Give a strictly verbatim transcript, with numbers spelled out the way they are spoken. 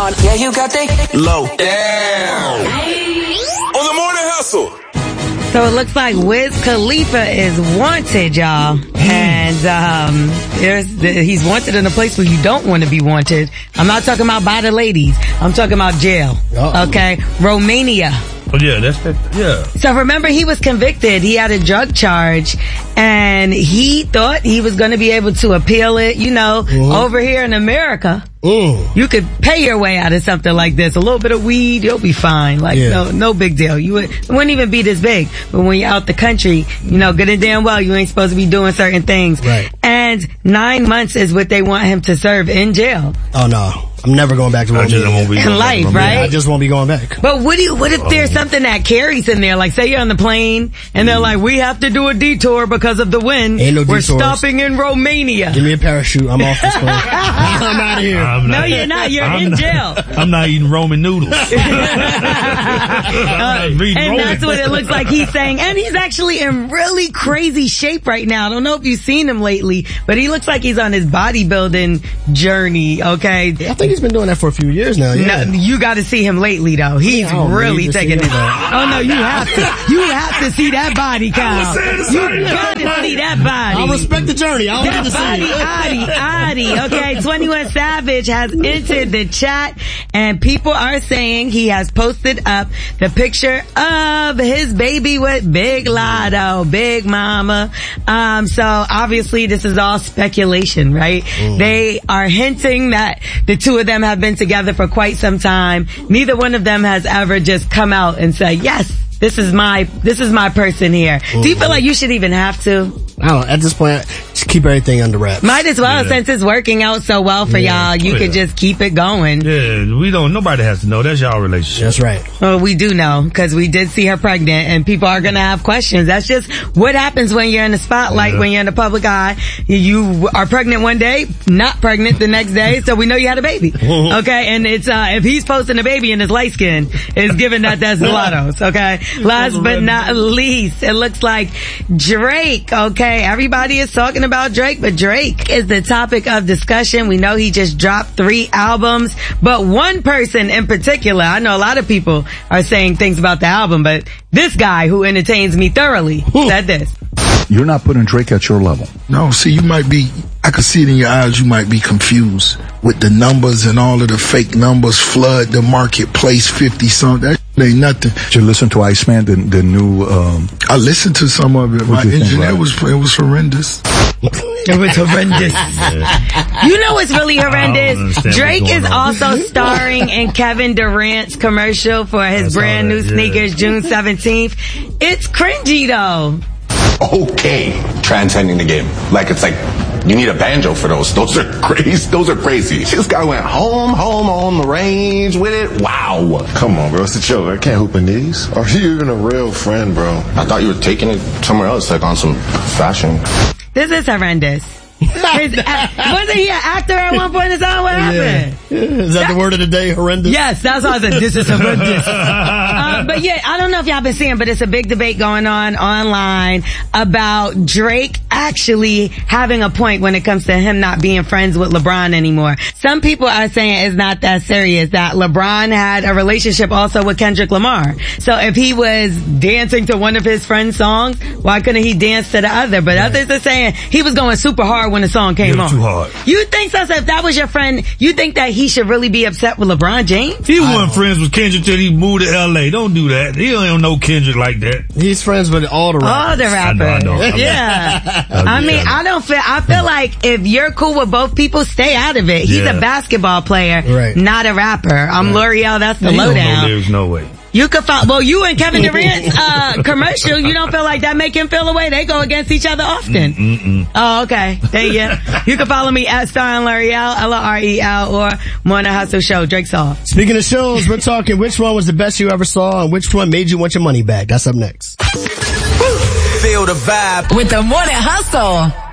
on. Yeah, you got the low down. On the Morning Hustle. So it looks like Wiz Khalifa is wanted, y'all. And um there's the, he's wanted in a place where you don't want to be wanted. I'm not talking about by the ladies. I'm talking about jail. Uh-oh. Okay? Romania. Oh, yeah, that's that. Yeah. So remember, he was convicted. He had a drug charge, and he thought he was going to be able to appeal it. You know, mm-hmm. over here in America, mm. you could pay your way out of something like this. A little bit of weed, you'll be fine. Like, yeah. no, no big deal. You would, it wouldn't even be this big. But when you're out the country, you know, good and damn well, you ain't supposed to be doing certain things. Right. And nine months is what they want him to serve in jail. Oh no. I'm never going back to Romania. Won't be in life, right? I just won't be going back. But what do you, what if oh. there's something that carries in there? Like, say you're on the plane, and they're like, we have to do a detour because of the wind. Ain't no We're detours. Stopping in Romania. Give me a parachute. I'm off this plane. I'm out of here. I'm no, not, you're not. You're I'm in not, jail. I'm not eating Roman noodles. uh, and Roman. That's what it looks like he's saying. And he's actually in really crazy shape right now. I don't know if you've seen him lately, but he looks like he's on his bodybuilding journey, okay? I think he's been doing that for a few years. Years now, yeah. No, you got to see him lately, though. He's really taking it. Oh no, you have to. You have to see that body, Kyle. You got to see that body. I respect the journey. I don't that get to body, see it. Adi, Adi. Okay, twenty-one Savage has entered the chat, and people are saying he has posted up the picture of his baby with Big Lotto, Big Mama. Um, so obviously this is all speculation, right? Mm. They are hinting that the two of them have been together for quite some time. Neither one of them has ever just come out and said, yes, this is my, this is my person here. Mm-hmm. Do you feel like you should even have to? I don't know. At this point, just keep everything under wraps. Might as well, yeah. since it's working out so well for yeah. y'all. You oh, could yeah. just keep it going. Yeah, we don't, nobody has to know. That's y'all relationship. That's right. Well, we do know, because we did see her pregnant, and people are gonna have questions. That's just what happens when you're in the spotlight, yeah. when you're in the public eye. You are pregnant one day, not pregnant the next day, so we know you had a baby. Okay? And it's, uh, if he's posting a baby in his light skin, it's given that that's the Lottos, okay? Last but not least, it looks like Drake, okay? Everybody is talking about Drake, but Drake is the topic of discussion. We know he just dropped three albums, but one person in particular, I know a lot of people are saying things about the album, but this guy who entertains me thoroughly said this. You're not putting Drake at your level. No, see, you might be, I could see it in your eyes, you might be confused with the numbers and all of the fake numbers flood the marketplace, fifty something. That ain't nothing. Did you listen to Iceman, the, the new, um... I listened to some of it. My engineer was, it was horrendous. It was horrendous. You know what's really horrendous? Drake is on. also starring in Kevin Durant's commercial for his That's brand new sneakers, yeah. June seventeenth. It's cringy though. Okay, transcending the game. Like it's like you need a banjo for those. Those are crazy. Those are crazy. This guy went home, home on the range with it. Wow. Come on, bro. It's a joke. I can't hoop in these. Are you even a real friend, bro? I thought you were taking it somewhere else, like on some fashion. This is horrendous. His, uh, wasn't he an actor at one point in time? What happened? Yeah. Is that, that the word of the day? Horrendous? Yes, that's why I said this is horrendous. uh, but yeah, I don't know if y'all been seeing, but it's a big debate going on online about Drake actually having a point when it comes to him not being friends with LeBron anymore. Some people are saying it's not that serious, that LeBron had a relationship also with Kendrick Lamar. So if he was dancing to one of his friend's songs, why couldn't he dance to the other? But right. others are saying he was going super hard when the song came on. Too hard. You think so? So if that was your friend, you think that he should really be upset with LeBron James? He wasn't friends with Kendrick till he moved to L A. Don't do that. He don't know Kendrick like that. He's friends with all the rappers. All the rappers. I know, I know. Yeah. I mean, I don't feel, I feel like if you're cool with both people, stay out of it. He's yeah. a basketball player, right. not a rapper. I'm right. L'Oreal, that's the he lowdown. Don't There's no way. You could follow, well, you and Kevin Durant's, uh, commercial, you don't feel like that make him feel away? They go against each other often. Mm-mm. Oh, okay. There you You can follow me at Star and L'Oreal, L O R E L, or Morning Hustle Show. Drake's off. Speaking of shows, we're talking which one was the best you ever saw and which one made you want your money back. That's up next. Feel the vibe with the Morning Hustle.